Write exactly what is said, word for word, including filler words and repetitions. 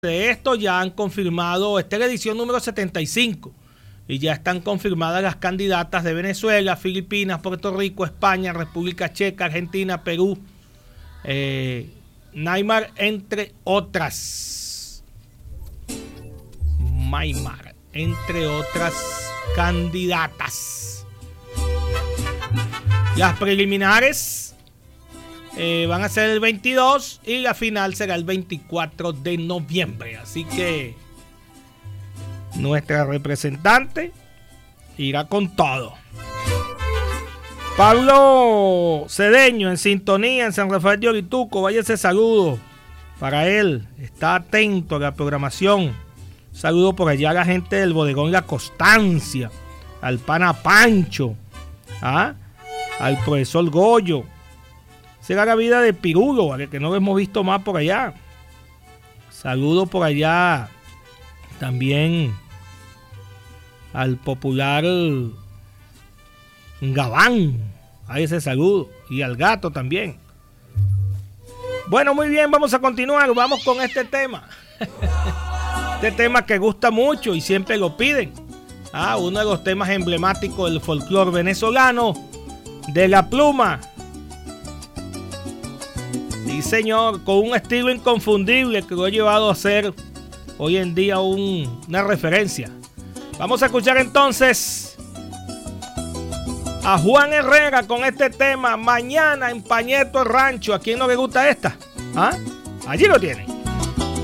De esto ya han confirmado, esta es la edición número setenta y cinco, y ya están confirmadas las candidatas de Venezuela, Filipinas, Puerto Rico, España, República Checa, Argentina, Perú, eh, Neymar, entre otras. Neymar, entre otras candidatas. Las preliminares Eh, van a ser el veintidós y la final será el veinticuatro de noviembre. Así que nuestra representante irá con todo. Pablo Cedeño en sintonía en San Rafael de Orituco. Vaya ese saludo para él. Está atento a la programación. Saludo por allá a la gente del bodegón La Constancia, al pana Pancho, ¿ah? Al profesor Goyo. Será la vida de Pirulo, ¿vale? Que no lo hemos visto más por allá. Saludo por allá también al popular Gabán. Ahí ese saludo. Y al gato también. Bueno, muy bien, vamos a continuar. Vamos con este tema. Este tema que gusta mucho y siempre lo piden. Ah, uno de los temas emblemáticos del folclore venezolano, de La Pluma. Sí, señor, con un estilo inconfundible que lo ha llevado a ser hoy en día un, una referencia. Vamos a escuchar entonces a Juan Herrera con este tema, Mañana en Pañeto el Rancho. ¿A quién no le gusta esta? ¿Ah? Allí lo tienen.